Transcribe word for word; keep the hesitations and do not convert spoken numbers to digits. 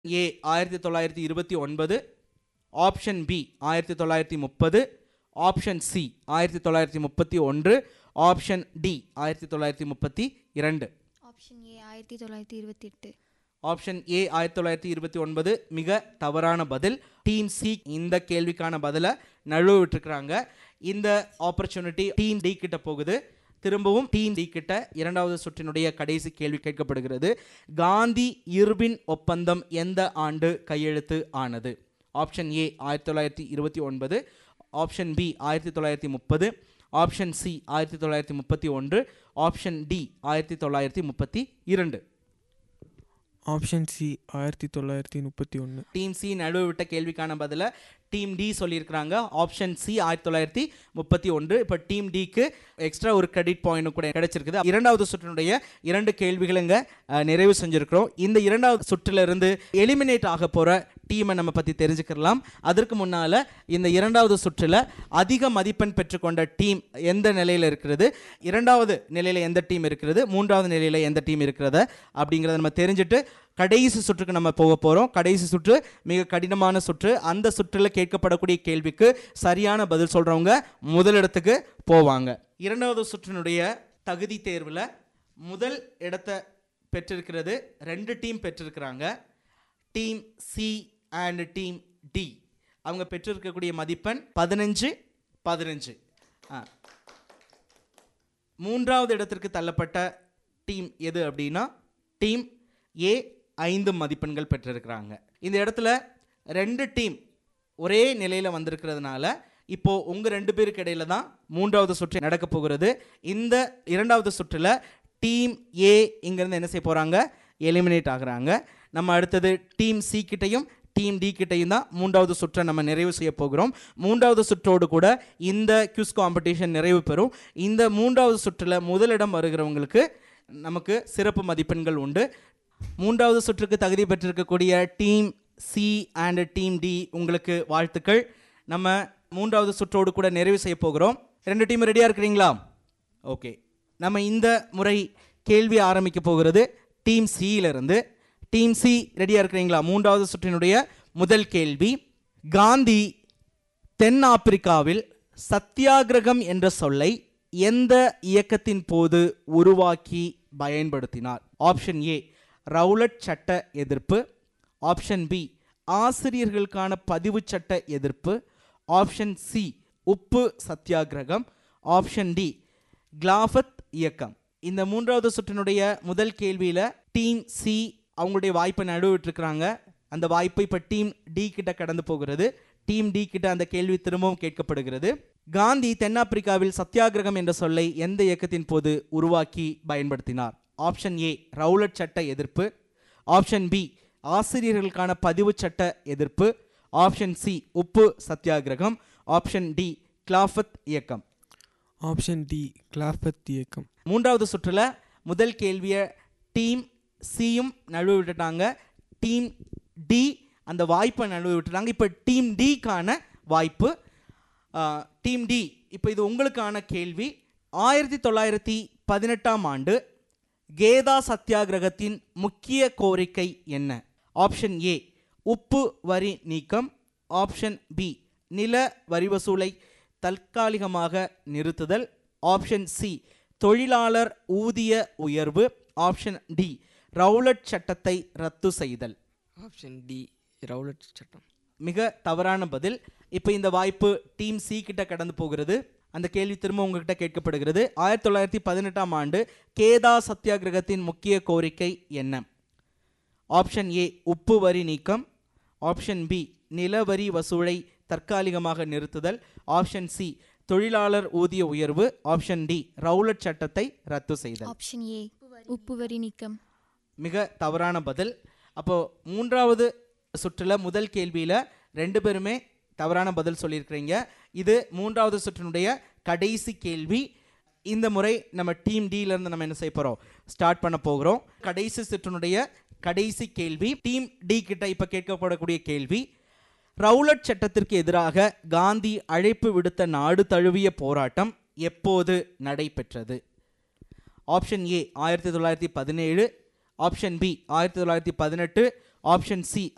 ஏ ஆயிரத்தி தொள்ளாயிரத்தி இருபத்தி ஒன்பது, ஆப்ஷன் பி ஆயிரத்தி தொள்ளாயிரத்தி முப்பது, ஆப்ஷன் சி ஆயிரத்தி தொள்ளாயிரத்தி முப்பத்தி ஒன்று, ஆப்ஷன் டி ஆயிரத்தி தொள்ளாயிரத்தி முப்பத்தி இரண்டு. ஆப்ஷன் ஏ ஆயிரத்தி தொள்ளாயிரத்தி இருபத்தி எட்டு. ஆப்ஷன் ஏ ஆயிரத்தி தொள்ளாயிரத்தி இருபத்தி ஒன்பது மிக தவறான பதில். டீம் சி இந்த கேள்விக்கான பதிலை நழுவ விட்டுருக்குறாங்க. இந்த ஆப்பர்ச்சுனிட்டி டீம் டி கிட்ட போகுது. திரும்பவும் டீம் டி கிட்ட இரண்டாவது சுற்றினுடைய கடைசி கேள்வி கேட்கப்படுகிறது. காந்தி இர்வின் ஒப்பந்தம் எந்த ஆண்டு கையெழுத்து ஆனது? ஆப்ஷன் ஏ ஆயிரத்தி தொள்ளாயிரத்தி இருபத்தி ஒன்பது, ஆப்ஷன் பி ஆயிரத்தி தொள்ளாயிரத்தி முப்பது, ஆப்ஷன் சி ஆயிரத்தி தொள்ளாயிரத்தி முப்பத்தி ஒன்று, ஆப்ஷன் டி ஆயிரத்தி தொள்ளாயிரத்தி முப்பத்தி இரண்டு. ஆப்ஷன் சி ஆயிரத்தி தொள்ளாயிரத்தி முப்பத்தி ஒன்று. டீம் சி நடுவு விட்ட கேள்விக்கான பதிலை டீம் டி சொல்லியிருக்கிறாங்க. ஆப்ஷன் சி ஆயிரத்தி தொள்ளாயிரத்தி முப்பத்தி ஒன்று. இப்போ டீம் டிக்கு எக்ஸ்ட்ரா ஒரு கிரெடிட் பாயிண்ட் கூட கிடைச்சிருக்குது. இரண்டாவது சுற்றினுடைய இரண்டு கேள்விகளுங்க நிறைவு செஞ்சுருக்கிறோம். இந்த இரண்டாவது சுற்றிலிருந்து எலிமினேட் ஆக போகிற டீமை நம்ம பற்றி தெரிஞ்சுக்கலாம். அதற்கு முன்னால் இந்த இரண்டாவது சுற்றில் அதிக மதிப்பெண் பெற்றுக்கொண்ட டீம் எந்த நிலையில் இருக்கிறது, இரண்டாவது நிலையில் எந்த டீம் இருக்கிறது, மூன்றாவது நிலையில் எந்த டீம் இருக்கிறது அப்படிங்கிறத நம்ம தெரிஞ்சுட்டு கடைசி சுற்றுக்கு நம்ம போக போகிறோம். கடைசி சுற்று மிக கடினமான சுற்று. அந்த சுற்றில் கேட்கப்படக்கூடிய கேள்விக்கு சரியான பதில் சொல்கிறவங்க முதலிடத்துக்கு போவாங்க. இரண்டாவது சுற்றினுடைய தகுதி தேர்வில் முதல் இடத்தை பெற்றிருக்கிறது ரெண்டு team பெற்றிருக்கிறாங்க. Team C and team D. அவங்க பெற்றிருக்கக்கூடிய மதிப்பெண் பதினஞ்சு பதினஞ்சு. மூன்றாவது இடத்திற்கு தள்ளப்பட்ட டீம் எது அப்படின்னா டீம் ஏ ஐந்து மதிப்பெண்கள் பெற்றிருக்கிறாங்க. இந்த இடத்துல ரெண்டு டீம் ஒரே நிலையில் வந்திருக்கிறதுனால இப்போ உங்கள் ரெண்டு பேருக்கு இடையில தான் மூன்றாவது சுற்று நடக்க போகிறது. இந்த இரண்டாவது சுற்றில் டீம் ஏ இங்கேருந்து என்ன செய்ய போகிறாங்க, எலிமினேட் ஆகுறாங்க. நம்ம அடுத்தது டீம் சி கிட்டையும் டீம் டி கிட்டையும் தான் மூன்றாவது சுற்றை நம்ம நிறைவு செய்ய போகிறோம். மூன்றாவது சுற்றோடு கூட இந்த குவிஸ் காம்படிஷன் நிறைவு பெறும். இந்த மூன்றாவது சுற்றில் முதலிடம் வருகிறவங்களுக்கு நமக்கு சிறப்பு மதிப்பெண்கள் உண்டு. மூன்றாவது சுற்றுக்கு தகுதி பெற்றிருக்கக்கூடிய team C and team D உங்களுக்கு வாழ்த்துக்கள். நம்ம மூன்றாவது சுற்றோடு கூட நிறைவு செய்ய போகிறோம். ரெண்டு டீம் ரெடியாக இருக்கிறீங்களா? ஓகே, நம்ம இந்த முறை கேள்வி ஆரம்பிக்க போகிறது டீம் சியிலிருந்து. டீம் சி ரெடியாக இருக்கிறீங்களா? மூன்றாவது சுற்றினுடைய முதல் கேள்வி. காந்தி தென் ஆப்பிரிக்காவில் சத்தியாகிரகம் என்ற சொல்லை எந்த இயக்கத்தின் போது உருவாக்கி பயன்படுத்தினார்? ஆப்ஷன் ஏ ரவுலட் சட்ட எதிர்ப்பு, ஆப்ஷன் பி ஆசிரியர்களுக்கான பதிவு சட்ட எதிர்ப்பு, ஆப்ஷன் சி உப்பு சத்தியாகிரகம், ஆப்ஷன் டி கிலாஃபத் இயக்கம். இந்த மூன்றாவது சுற்றினுடைய முதல் கேள்வியில் டீம் சி அவங்களுடைய வாய்ப்பை நடுவிட்டுருக்கிறாங்க. அந்த வாய்ப்பை இப்போ டீம் டி கிட்ட கடந்து போகிறது. டீம் டி கிட்ட அந்த கேள்வி திரும்பவும் கேட்கப்படுகிறது. காந்தி தென்னாப்பிரிக்காவில் சத்தியாகிரகம் என்ற சொல்லை எந்த இயக்கத்தின் போது உருவாக்கி பயன்படுத்தினார்? ஆப்ஷன் ஏ ரவுலட் சட்ட எதிர்ப்பு, ஆப்ஷன் பி ஆசிரியர்களுக்கான பதிவு சட்ட எதிர்ப்பு, ஆப்ஷன் சி உப்பு சத்தியாகிரகம், ஆப்ஷன் டி கிலாஃபத் இயக்கம். ஆப்ஷன் டி கிலாஃபத் இயக்கம். மூன்றாவது சுற்றில் முதல் கேள்வியை டீம் சியும் நழுவ விட்டுட்டாங்க. டீம் டி அந்த வாய்ப்பை நழுவ விட்டுட்டாங்க. இப்போ டீம் டிக்கான வாய்ப்பு. டீம் டி இப்போ இது உங்களுக்கான கேள்வி. ஆயிரத்தி தொள்ளாயிரத்தி பதினெட்டாம் ஆண்டு கேதா சத்தியாகிரகத்தின் முக்கிய கோரிக்கை என்ன? ஆப்ஷன் ஏ உப்பு வரி நீக்கம், ஆப்ஷன் பி நில வரி வசூலை தற்காலிகமாக நிறுத்துதல், ஆப்ஷன் சி தொழிலாளர் ஊதிய உயர்வு, ஆப்ஷன் டி ரவுலட் சட்டத்தை ரத்து செய்தல். ஆப்ஷன் டி ரவுலட் சட்டம். மிக தவறான பதில். இப்போ இந்த வாய்ப்பு டீம் சி கிட்ட கடந்து போகிறது. அந்த கேள்வி திரும்ப உங்ககிட்ட கேட்கப்படுகிறது. ஆயிரத்தி தொள்ளாயிரத்தி பதினெட்டாம் ஆண்டு கேதா சத்தியாகிரகத்தின் முக்கிய கோரிக்கை என்ன? ஆப்ஷன் ஏ உப்பு வரி நீக்கம், ஆப்ஷன் பி நிலவரி வசூலை தற்காலிகமாக நிறுத்துதல், ஆப்ஷன் சி தொழிலாளர் ஊதிய உயர்வு, ஆப்ஷன் டி ரவுலட் சட்டத்தை ரத்து செய்தல். ஆப்ஷன் ஏ உப்பு வரி நீக்கம். மிக தவறான பதில். அப்போ மூன்றாவது சுற்றில் முதல் கேள்வியில் ரெண்டு பேருமே தவறான பதில் சொல்லியிருக்கிறீங்க. இது மூன்றாவது சுற்றினுடைய கடைசி கேள்வி. இந்த முறை நம்ம டீம் டியிலேருந்து நம்ம என்ன செய்ய போகிறோம், ஸ்டார்ட் பண்ண போகிறோம். கடைசி சுற்றினுடைய கடைசி கேள்வி டீம் டி கிட்ட இப்போ கேட்கப்படக்கூடிய கேள்வி. ரவுலட் சட்டத்திற்கு எதிராக காந்தி அழைப்பு விடுத்த நாடு தழுவிய போராட்டம் எப்போது நடைபெற்றது? ஆப்ஷன் ஏ ஆயிரத்தி தொள்ளாயிரத்தி பதினேழு, ஆப்ஷன் பி ஆயிரத்தி தொள்ளாயிரத்தி பதினெட்டு, ஆப்ஷன் சி